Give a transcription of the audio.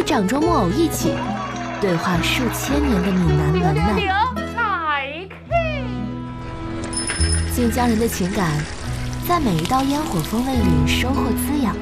掌中木偶一起，对话数千年的闽南文呐。晋江人的情感，在每一道烟火风味里收获滋养。